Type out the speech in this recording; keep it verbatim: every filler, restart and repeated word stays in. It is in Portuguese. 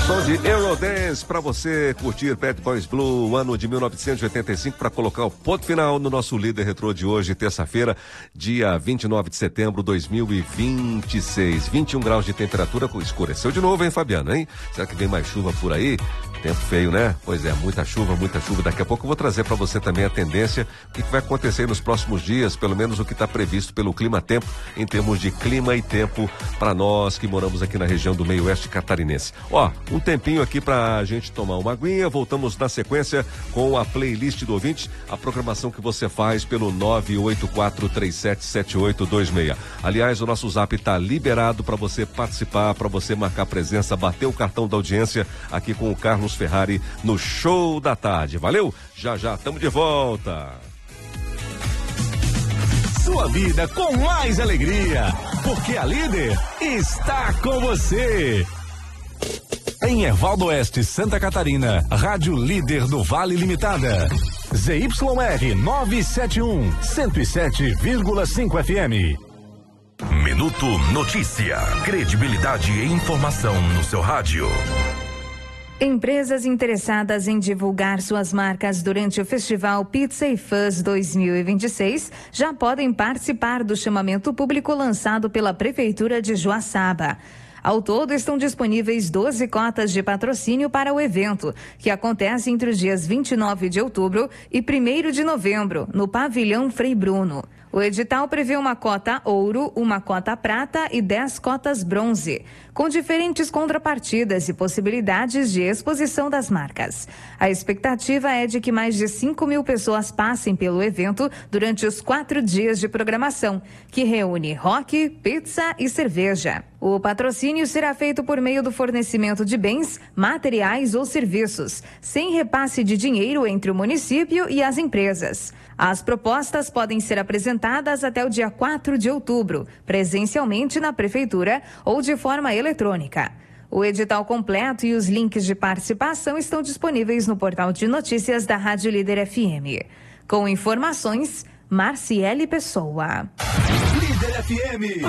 Som de Eurodance para você curtir Bad Boys Blue, ano de mil novecentos e oitenta e cinco, para colocar o ponto final no nosso líder retrô de hoje, terça-feira, dia vinte e nove de setembro de dois mil e vinte e seis. vinte e um graus de temperatura, escureceu de novo, hein, Fabiano, hein? Será que vem mais chuva por aí? Tempo feio, né? Pois é, muita chuva, muita chuva. Daqui a pouco eu vou trazer para você também a tendência, o que vai acontecer nos próximos dias, pelo menos o que está previsto pelo Clima Tempo, em termos de clima e tempo para nós que moramos aqui na região do meio oeste catarinense. Ó, um tempinho aqui pra gente tomar uma aguinha, voltamos na sequência com a playlist do ouvinte, a programação que você faz pelo nove oito quatro três sete sete oito dois seis. Aliás, o nosso zap tá liberado para você participar, para você marcar presença, bater o cartão da audiência aqui com o Carlos Ferrari no Show da Tarde. Valeu? Já já estamos de volta. Sua vida com mais alegria, porque a Líder está com você. Em Ervaldo Oeste, Santa Catarina, Rádio Líder do Vale Limitada. Z Y R novecentos e setenta e um, cento e sete vírgula cinco F M. Minuto Notícia. Credibilidade e informação no seu rádio. Empresas interessadas em divulgar suas marcas durante o Festival Pizza e Fãs dois mil e vinte e seis já podem participar do chamamento público lançado pela Prefeitura de Joaçaba. Ao todo, estão disponíveis doze cotas de patrocínio para o evento, que acontece entre os dias vinte e nove de outubro e primeiro de novembro, no Pavilhão Frei Bruno. O edital prevê uma cota ouro, uma cota prata e dez cotas bronze, com diferentes contrapartidas e possibilidades de exposição das marcas. A expectativa é de que mais de cinco mil pessoas passem pelo evento durante os quatro dias de programação, que reúne rock, pizza e cerveja. O patrocínio será feito por meio do fornecimento de bens, materiais ou serviços, sem repasse de dinheiro entre o município e as empresas. As propostas podem ser apresentadas até o dia quatro de outubro, presencialmente na Prefeitura ou de forma eletrônica. O edital completo e os links de participação estão disponíveis no portal de notícias da Rádio Líder F M. Com informações, Marciele Pessoa. Líder F M.